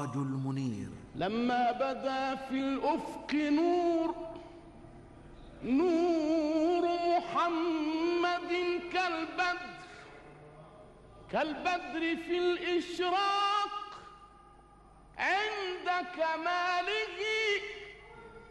المنير. لما بدا في الأفق نور محمد كالبدر في الإشراق عند كماله